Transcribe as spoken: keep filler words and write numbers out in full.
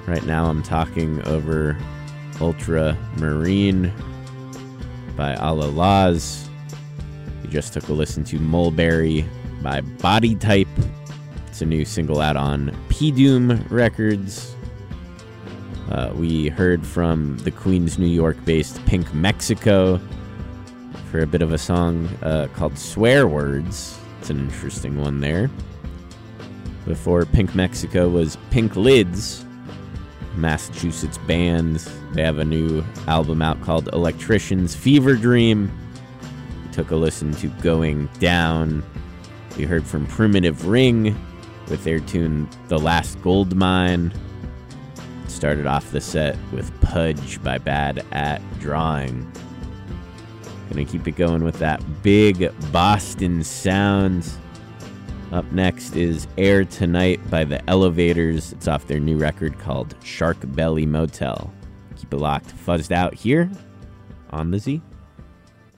Right now I'm talking over Ultramarine by Allah Laws. You just took a listen to Mulberry by Body Type. It's a new single out on P Doom Records. Uh, we heard from the Queens, New York-based Pink Mexico for a bit of a song uh, called Swear Words. It's an interesting one there. Before Pink Mexico was Pink Lids, Massachusetts band. They have a new album out called Electrician's Fever Dream. We took a listen to Going Down. We heard from Primitive Ring with their tune The Last Gold Mine. Started off the set with Pudge by Bad at Drawing. Gonna keep it going with that big Boston sound. Up next is Air Tonight by The Elevators. It's off their new record called Shark Belly Motel. Keep it locked, fuzzed out here on the Z.